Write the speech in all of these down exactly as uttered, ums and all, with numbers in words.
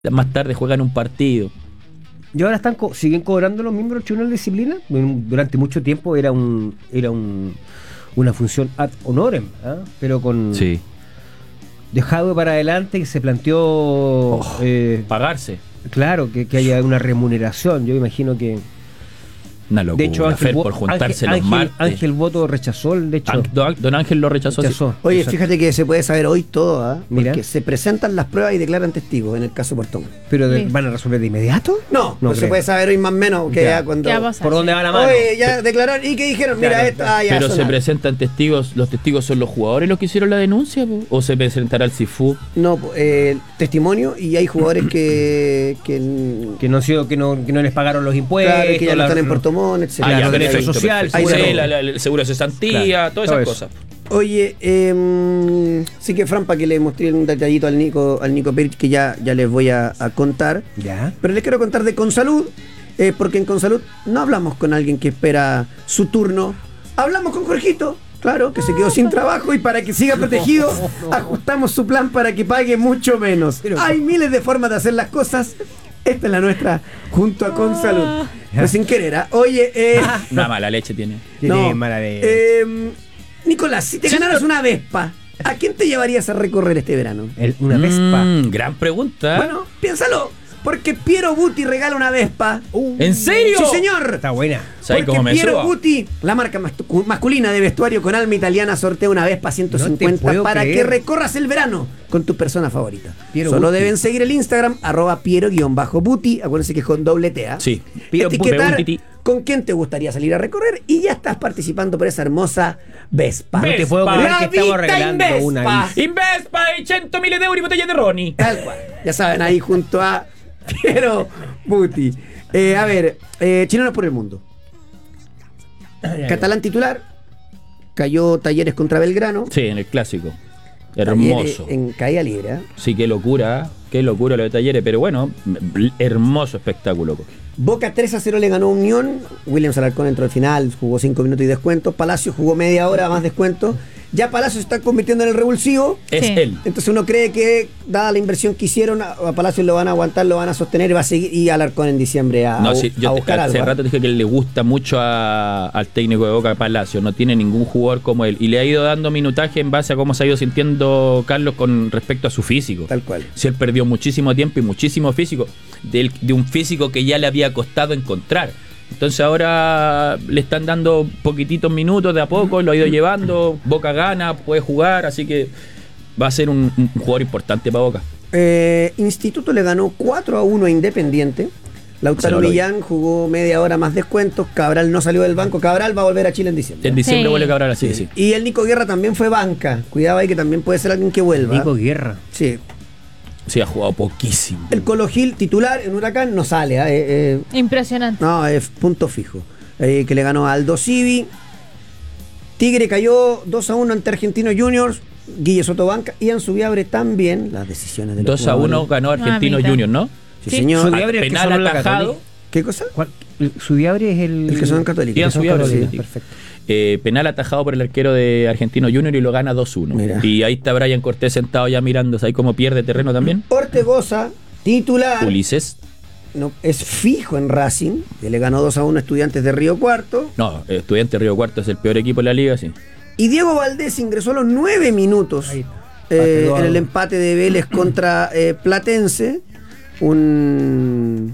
más tarde juegan un partido. Y ahora están co- siguen cobrando los miembros del Tribunal de Disciplina. Durante mucho tiempo era un era un, una función ad honorem, ¿eh? Pero con Sí. dejado para adelante que se planteó Oh, eh, pagarse. claro que, que haya una remuneración. Yo imagino que Una locura. de hecho Ángel, Fer, Bo- por juntarse Ángel, los Ángel, martes. Ángel Boto rechazó el de hecho. An- Don, Don Ángel lo rechazó. sí. rechazó. Oye, Exacto. fíjate que se puede saber hoy todo, ¿ah? Mira. Porque se presentan las pruebas y declaran testigos en el caso Puerto Montt. Pero de- Sí. ¿van a resolver de inmediato? No, No no se creo. puede saber hoy más o menos que Ya. ya cuando. ¿Qué va a pasar? ¿Por dónde va la mano? Oye, ya declararon. ¿Y qué dijeron? Mira Claro, esto. claro. Ah, ya, Pero se sonaron. presentan testigos, ¿los testigos son los jugadores los que hicieron la denuncia? po? ¿O se presentará el CIFU? No, eh, testimonio y hay jugadores que. que Que no, ha sido- que no, que no les pagaron los impuestos. claro, que ya no la- están en Puerto Montt, etcétera. Claro, ya, derecho perfecto, social, perfecto. seguro. Sí, la- la- el seguro de cesantía, Claro, todas todo esas eso. cosas. Oye, eh, sí que Fran, para que le mostré un detallito al Nico, al Nico Perich, que ya, ya les voy a, a contar. Ya. Pero les quiero contar de Consalud, eh, porque en Consalud no hablamos con alguien que espera su turno. Hablamos con Jorgito, claro, que se quedó sin trabajo y para que siga protegido, ajustamos su plan para que pague mucho menos. Pero- Hay miles de formas de hacer las cosas. Esta es la nuestra, junto a Consalud. Pues sin querer, ¿ah? Oye, eh, Una mala leche tiene. Tiene no, mala de... eh, Nicolás, si te ganaras una Vespa, ¿a quién te llevarías a recorrer este verano? el- una Vespa. Mm, gran pregunta. Bueno, piénsalo, porque Piero Buti regala una Vespa. ¿En serio? Sí, señor. Está buena. ¿Sabes Porque cómo me Piero suba? Buti, la marca mascu- masculina de vestuario con alma italiana, sortea una Vespa ciento cincuenta No te puedo para creer. que recorras el verano con tu persona favorita. Piero Solo Buti. deben seguir el Instagram, arroba Piero-Buti, acuérdense que es con doble T, ¿ah? Sí. Piero Etiquetar Buti. con quién te gustaría salir a recorrer y ya estás participando por esa hermosa Vespa. No te puedo Vespa. creer La que estamos vita regalando in una Vespa. bici. Invespa y cento mil euro y botella de Ronnie. Tal cual. Ya saben, ahí junto a Piero Buti. Eh, a ver, eh, chilenos por el mundo. Catalán titular. Cayó Talleres contra Belgrano. Sí, en el clásico. Talleres Hermoso. en caída libre. ¿eh? Sí, qué locura, qué locura lo de Talleres, pero bueno, m- hermoso espectáculo. Boca tres a cero le ganó a Unión. Williams Alarcón entró al final, jugó cinco minutos y descuento. Palacio jugó media hora más descuento. Ya Palacio se está convirtiendo en el revulsivo. Es Sí. él. Entonces uno cree que, dada la inversión que hicieron, a a Palacio lo van a aguantar, lo van a sostener y va a seguir. Y Alarcón en diciembre a, No, a, sí, bu- a yo te- buscar hace algo. ¿eh? rato dije que le gusta mucho a- al técnico de Boca Palacio, no tiene ningún jugador como él y le ha ido dando minutaje en base a cómo se ha ido sintiendo Carlos con respecto a su físico. Tal cual. Si él perdió muchísimo tiempo y muchísimo físico, del- de un físico que ya le había costado encontrar. Entonces ahora le están dando poquititos minutos de a poco, lo ha ido llevando, Boca gana, puede jugar, así que va a ser un, un jugador importante para Boca. Eh, Instituto le ganó cuatro a uno a Independiente. Lautaro Se lo Millán jugó media hora más descuentos. Cabral no salió del banco. Cabral va a volver a Chile en diciembre. En diciembre Sí. vuelve Cabral, así, sí. Y el Nico Guerra también fue banca. Cuidado ahí que también puede ser alguien que vuelva. Nico Guerra. Sí. Sí, ha jugado poquísimo. El Colo Gil titular en Huracán no sale. ¿eh? Eh, eh, Impresionante. no, es punto fijo. Eh, que le ganó a Aldo Civi. Tigre cayó dos a uno ante Argentino Juniors. Guille Soto banca. Y en Subiabre también las decisiones de los dos a uno jugadores. ganó Argentino Mamita. Junior, ¿no? Sí, Sí. señor. Subiabre es el que Penal sonó en la atajado. Católica. ¿Qué cosa? ¿Cuál? Subiabre es el... El que son católicos. Ian que son Subiabre, católicos, sí. Perfecto. Eh, penal atajado por el arquero de Argentino Junior y lo gana dos uno. Mira. Y ahí está Brian Cortés sentado ya mirando, ahí cómo pierde terreno también. Ortegoza, titular. Ulises. No, es fijo en Racing, que le ganó dos a uno a Estudiantes de Río Cuarto. No, Estudiante Río Cuarto es el peor equipo de la liga, sí. Y Diego Valdés ingresó a los nueve minutos Ahí. eh, Empate, en el dos. empate de Vélez contra eh, Platense. Un,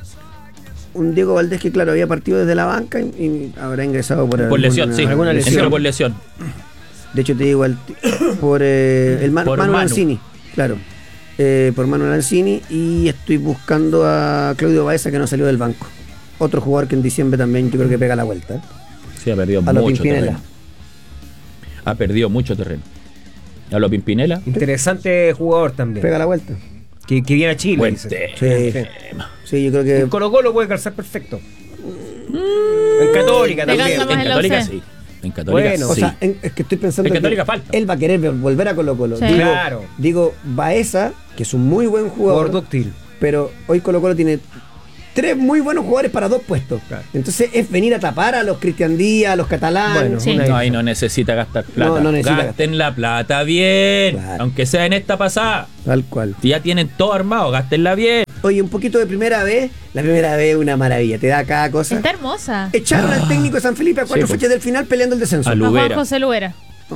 un Diego Valdés que, claro, había partido desde la banca y, y habrá ingresado por, Por lesión, alguna- sí. alguna lesión. Entró lesión. por lesión. De hecho, te digo, al- por eh, el Man- Por Manu Manu. Lanzini, claro. Eh, por Manu Lanzini. Y estoy buscando a Claudio Baeza, que no salió del banco. Otro jugador que en diciembre también yo creo que pega la vuelta. ¿eh? Sí, ha perdido A lo mucho Pimpinela. terreno. Ha perdido mucho terreno. A lo Pimpinela. Interesante jugador también. Pega la vuelta. Que, que viene a Chile. Buen dice. tema. Sí, yo creo que. En Colo Colo puede calzar perfecto. En Católica Le también. gana más En en la Católica U C. sí. En Católica Bueno, O sí. sea, en- es que estoy pensando En que Católica falta. él va a querer volver a Colo Colo. Sí. Digo, Claro. digo, Baeza, que es un muy buen jugador, Jugador dúctil. pero hoy Colo Colo tiene tres muy buenos jugadores para dos puestos. Claro. Entonces es venir a tapar a los Cristian Díaz, a los catalanes. Bueno, Sí. una- No, ahí no necesita gastar plata. No, no necesita gasten la plata bien. Claro. Aunque sea en esta pasada. Tal cual. Si ya tienen todo armado, gástenla bien. Oye, un poquito de primera vez. La primera vez es una maravilla. Te da cada cosa. Está hermosa. Echaron al técnico de San Felipe a cuatro Sí, po. fechas del final peleando el descenso. A A Lu- Juan Lubera. José Lubera.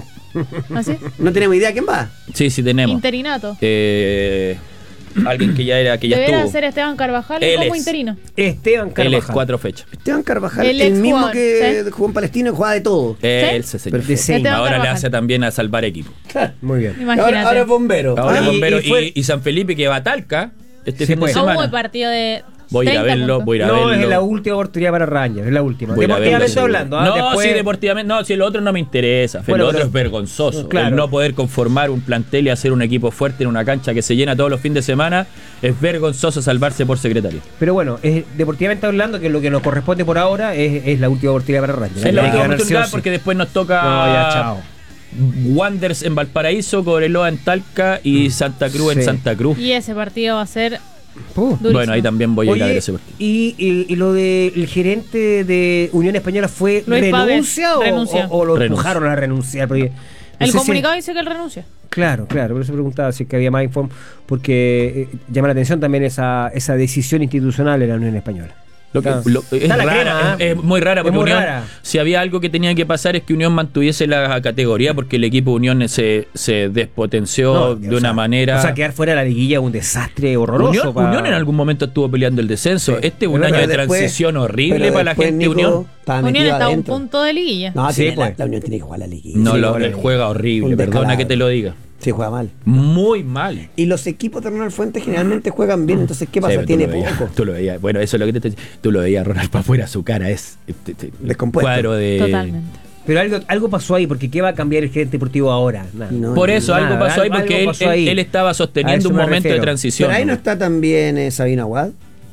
¿Así? No tenemos idea quién va. Sí, sí tenemos. Interinato. Eh, alguien que ya era, que ya Deberá estuvo. ser Esteban Carvajal Él como es. interino. Esteban Él Carvajal. es cuatro fechas. Esteban Carvajal, El el, ex mismo jugador, que ¿sí? jugó en Palestino y jugaba de todo. Él se señor. Pero de seis. Esteban Ahora le Carvajal. hace también a salvar equipo. Muy bien. Imagínate. Ahora, ahora es bombero. Ahora Ah, es bombero. y fue- Y, y San Felipe que va a Talca este Sí, fin pues. de Ah, hubo el semana. partido de. Voy a ir a treinta verlo, puntos. voy a ir a No, verlo. es la última oportunidad para Rangers, es la última. Voy a ir a verlo, Deportivamente seguro. hablando, ¿ah? No, Después- sí, deportivamente. No, si lo otro no me interesa. Bueno, lo otro pero- es vergonzoso. Claro. El no poder conformar un plantel y hacer un equipo fuerte en una cancha que se llena todos los fines de semana es vergonzoso salvarse por secretario. Pero bueno, es, deportivamente hablando, que lo que nos corresponde por ahora es, es la última oportunidad para Rangers. Es Hay la que única ganar sí o oportunidad sí. porque después nos toca No, ya, chao. Wanderers en Valparaíso, Cobreloa en Talca y Santa Cruz en Sí. Santa Cruz. Y ese partido va a ser. Puh. Durísimo. Bueno, ahí también voy a ir a ver Oye, ese partido. y, y, y lo del gerente de Unión Española fue Luis renuncia, Pávez, o, renuncia. o- o lo Renuncia. empujaron a renunciar. Porque no El sé si- comunicado dice que él renuncia. Claro, claro, por eso preguntaba si es que había más informe, porque eh, llama la atención también esa, esa decisión institucional de la Unión Española. Lo que- Está- lo- es, está la rara, crema, es, ¿eh? es muy rara Es porque muy Unión, rara. si había algo que tenía que pasar es que Unión mantuviese la categoría porque el equipo Unión se, se despotenció No, de o una sea, manera. O sea, quedar fuera de la liguilla es un desastre horroroso. Unión, pa- Unión en algún momento estuvo peleando el descenso. Sí, este es es un año verdad. de Después- transición horrible pero para la después, gente Nico, Unión. estaba Unión metido está a un adentro. punto de liguilla. No, Sí, tiene la, pues. la Unión tiene que jugar la liguilla. No, Sí, lo, juega la él liguilla. juega horrible, Un perdona descalabro. que te lo diga. Sí, juega mal. Muy mal. Y los equipos de Ronald Fuentes generalmente juegan bien, entonces ¿qué Sí, pasa? pero tú Tiene lo veías, poco. Tú lo veías. Bueno, eso es lo que te estoy diciendo. Tú lo veías, Ronald, para afuera, su cara es. este, este, Descompuesto. Cuadro de. Totalmente. Pero algo, algo pasó ahí, porque ¿qué va a cambiar el gerente deportivo ahora? Nada. No, Por no, eso nada, algo pasó ahí algo- porque algo él, pasó él- ahí. él estaba A sosteniendo eso un me momento de refiero. transición. Pero ahí no ¿no? está también eh, Sabina Aguad.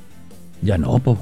Ya no, po.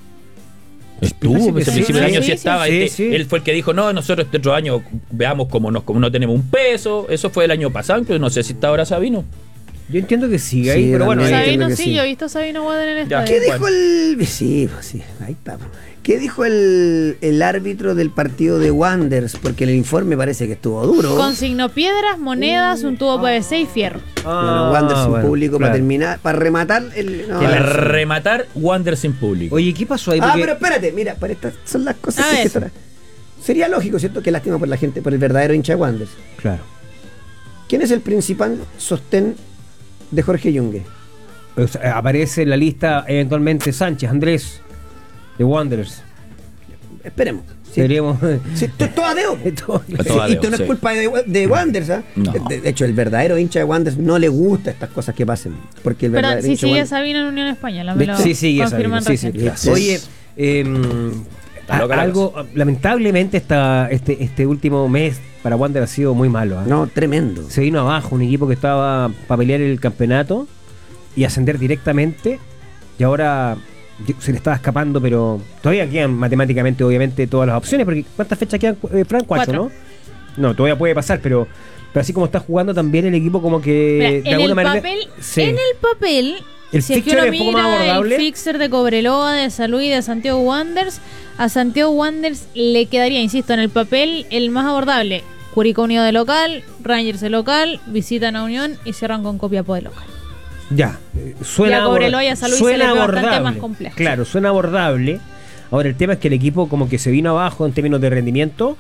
Parece Estuvo, que ese sí, principio del sí, año sí, sí, estaba. sí, este- sí. Él fue el que dijo, no, nosotros este otro año veamos cómo, nos, cómo no tenemos un peso. Eso fue el año pasado, incluso no sé si está ahora Sabino. Yo entiendo que sigue ahí, Sí, pero bueno, también. ahí- entiendo Sabino que sí, sí. yo he visto a Sabino Guad en el Ya. estadio. ¿Qué Bueno. dijo el. Sí, pues sí, ahí está. ¿Qué dijo el, el árbitro del partido de Wanderers? Porque el informe parece que estuvo duro. Consignó piedras, monedas, un tubo P V C y fierro. Bueno, Ah, Wanderers sin bueno, público para claro. terminar, para rematar el. no, Para no. rematar Wander sin público. Oye, ¿qué pasó ahí? Ah, Porque- pero espérate, mira, para estas son las cosas A que ver. hay que tratar. Sería lógico, ¿cierto? Que lástima por la gente, por el verdadero hincha de Wanderers. Claro. ¿Quién es el principal sostén de Jorge Yungue? O sea, aparece en la lista eventualmente Sánchez, Andrés, de Wanderers. Esperemos. Sí. Seríamos. Sí, esto es todo adeo. Esto- A todo Sí, y esto adeo, no es sí. culpa de, de Wanderers, ¿ah? No. De, de hecho, el verdadero hincha de Wanderers no le gusta estas cosas que pasen. Porque el Pero verdadero si hincha de sigue Wanderers- Sabino en Unión Española, me lo Sí, sí, ya confirman sabía, sí, sí. recién. Gracias. Oye, eh, Está loca la algo, lamentablemente esta, este, este último mes para Wander ha sido muy malo. ¿ah? No, tremendo. Se vino abajo un equipo que estaba para pelear el campeonato y ascender directamente, y ahora se le estaba escapando, pero todavía quedan matemáticamente, obviamente, todas las opciones, porque ¿cuántas fechas quedan, eh, Fran? Cuatro, Cuatro. ¿no? No, todavía puede pasar, pero, pero así como está jugando también el equipo, como que Mira, de en alguna el manera. papel, Sí. en el papel, El si es que fixture uno es un poco más mira el abordable. fixer de Cobreloa, de Salud y de Santiago Wanderers, a Santiago Wanderers le quedaría, insisto, en el papel el más abordable. Curicó Unido de local, Rangers de local, visitan a Unión y cierran con Copiapó de local. Ya, eh, suena, Y a Cobreloa abor- y a San Luis suena se le ve bastante abordable. más complejo. Claro, suena abordable. Ahora el tema es que el equipo como que se vino abajo en términos de rendimiento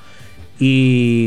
y,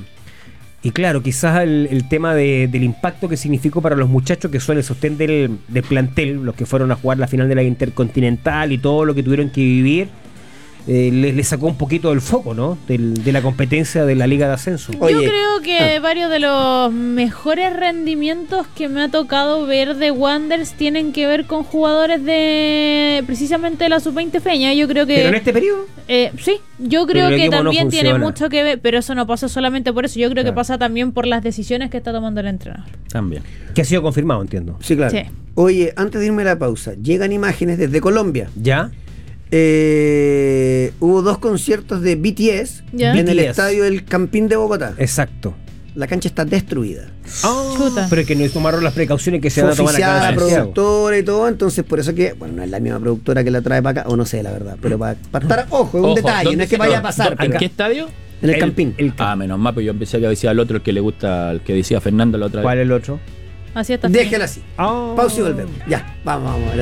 y claro, quizás el, el tema de- del impacto que significó para los muchachos que son el sostén del, del plantel, los que fueron a jugar la final de la Intercontinental y todo lo que tuvieron que vivir, eh, les, les sacó un poquito del foco, ¿no? Del- de la competencia de la Liga de Ascenso. Oye, Yo creo que varios de los mejores rendimientos que me ha tocado ver de Wanderers tienen que ver con jugadores de precisamente de la sub veinte feña. Yo creo que Pero en este periodo, eh, sí, yo Pero creo el que equipo no también tiene funciona. mucho que ver, pero eso no pasa solamente por eso. Yo creo que Claro. pasa también por las decisiones que está tomando el entrenador. También. que ha sido confirmado, entiendo. Sí, claro. Sí. Oye, antes de irme a la pausa, llegan imágenes desde Colombia. ¿Ya? Eh, hubo dos conciertos de B T S Ya. en el B T S. estadio del Campín de Bogotá. Exacto. La cancha está destruida. Ah, Chuta. pero es que no tomaron las precauciones que se Fue van a tomar oficiada acá la en Santiago. productora y todo, entonces por eso que, bueno, no es la misma productora que la trae para acá, o no sé la verdad, pero para, para estar, ojo, es un Ojo, detalle, ¿dónde no es que se- vaya a no, pasar. ¿En pero- qué estadio? En el, Campín. el- Ah, menos mal, pues yo pensé que decía al otro, el que le gusta, el que decía Fernando la otra ¿Cuál vez. es el otro? Así está. Déjela así. Ah. Pausa y volvemos. Ya, vamos, vamos.